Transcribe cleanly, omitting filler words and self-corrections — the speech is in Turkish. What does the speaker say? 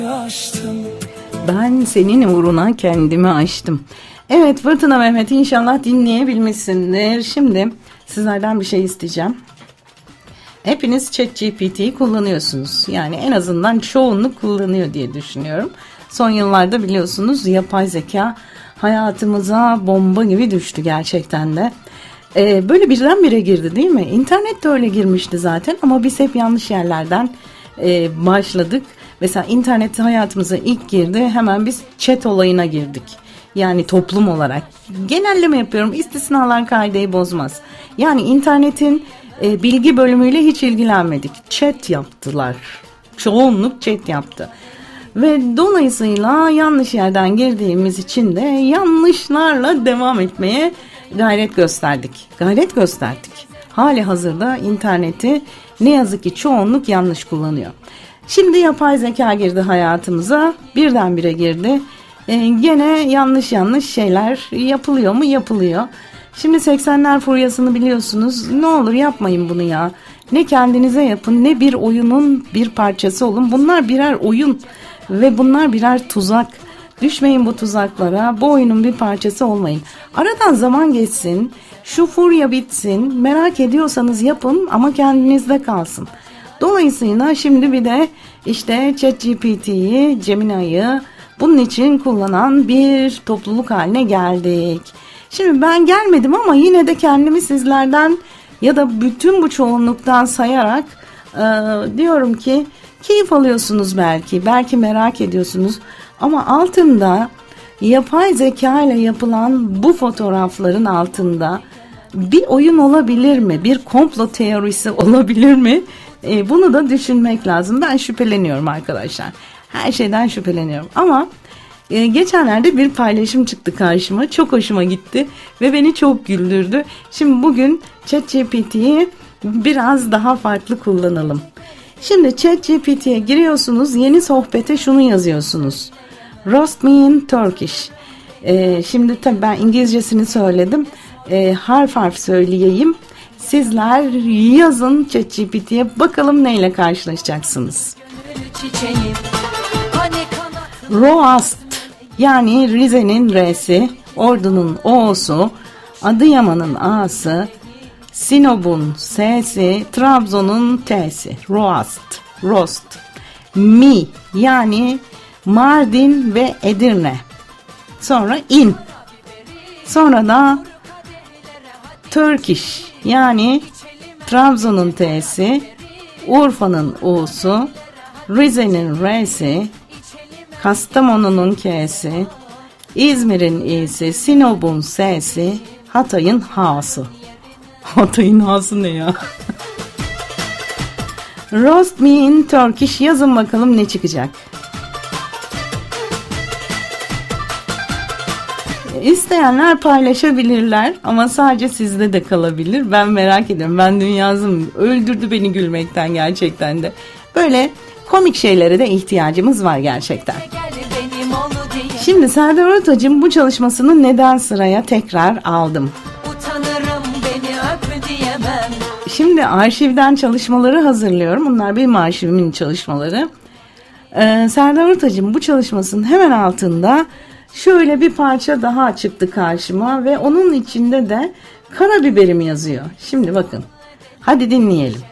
Ben senin uğruna kendimi aştım. Evet Fırtına Mehmet, inşallah dinleyebilmişsindir. Şimdi sizlerden bir şey isteyeceğim. Hepiniz ChatGPT'yi kullanıyorsunuz. Yani en azından çoğunluk kullanıyor diye düşünüyorum. Son yıllarda biliyorsunuz yapay zeka hayatımıza bomba gibi düştü gerçekten de. Böyle birdenbire girdi değil mi? İnternet de öyle girmişti zaten ama biz hep yanlış yerlerden başladık. Mesela internet hayatımıza ilk girdi, hemen biz chat olayına girdik. Yani toplum olarak. Genelleme yapıyorum, istisnalar kaideyi bozmaz. Yani internetin bilgi bölümüyle hiç ilgilenmedik. Chat yaptılar. Çoğunluk chat yaptı. Ve dolayısıyla yanlış yerden girdiğimiz için de yanlışlarla devam etmeye gayret gösterdik. Hali hazırda interneti ne yazık ki çoğunluk yanlış kullanıyor. Şimdi yapay zeka girdi hayatımıza, birdenbire girdi. Gene yanlış şeyler yapılıyor mu? Yapılıyor. Şimdi 80'ler furyasını biliyorsunuz. Ne olur yapmayın bunu ya. Ne kendinize yapın, ne bir oyunun bir parçası olun. Bunlar birer oyun ve bunlar birer tuzak. Düşmeyin bu tuzaklara, bu oyunun bir parçası olmayın. Aradan zaman geçsin, şu furya bitsin, merak ediyorsanız yapın ama kendinizde kalsın. Dolayısıyla şimdi bir de işte ChatGPT'yi, Gemini'yi bunun için kullanan bir topluluk haline geldik. Şimdi ben gelmedim ama yine de kendimi sizlerden ya da bütün bu çoğunluktan sayarak diyorum ki keyif alıyorsunuz belki merak ediyorsunuz ama altında yapay zeka ile yapılan bu fotoğrafların altında bir oyun olabilir mi? Bir komplo teorisi olabilir mi? Bunu da düşünmek lazım. Ben şüpheleniyorum arkadaşlar. Her şeyden şüpheleniyorum. Ama geçenlerde bir paylaşım çıktı karşıma. Çok hoşuma gitti ve beni çok güldürdü. Şimdi bugün ChatGPT'yi biraz daha farklı kullanalım. Şimdi ChatGPT'ye giriyorsunuz. Yeni sohbete şunu yazıyorsunuz. Roast me in Turkish. Şimdi tabii ben İngilizcesini söyledim. Harf harf söyleyeyim. Sizler yazın ChatGPT'ye, bakalım neyle karşılaşacaksınız. Roast, yani Rize'nin R'si, Ordu'nun O'su, Adıyaman'ın A'sı, Sinop'un S'si, Trabzon'un T'si. Roast. Mi, yani Mardin ve Edirne. Sonra in. Sonra da Turkish, yani Trabzon'un T'si, Urfa'nın U'su, Rize'nin R'si, Kastamonu'nun K'si, İzmir'in İ'si, Sinop'un S'si, Hatay'ın H'sı. Hatay'ın H'sı ne ya? Roast me in Turkish, yazın bakalım ne çıkacak. İsteyenler paylaşabilirler ama sadece sizde de kalabilir. Ben merak ediyorum. Ben dün yazdım. Öldürdü beni gülmekten gerçekten de. Böyle komik şeylere de ihtiyacımız var gerçekten. Şimdi Serdar Ortaç'ın bu çalışmasını neden sıraya tekrar aldım? Şimdi arşivden çalışmaları hazırlıyorum. Bunlar benim arşivimin çalışmaları. Serdar Ortaç'ın bu çalışmasının hemen altında şöyle bir parça daha çıktı karşıma ve onun içinde de karabiberim yazıyor. Şimdi bakın. Hadi dinleyelim.